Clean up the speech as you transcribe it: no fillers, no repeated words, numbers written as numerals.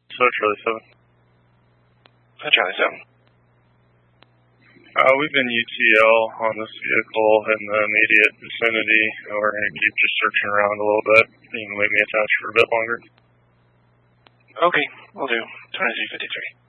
So Charlie 7. Charlie 7. We've been UTL on this vehicle in the immediate vicinity. We're going to keep just searching around a little bit. You can leave me attached for a bit longer. Okay, we'll do. 2353.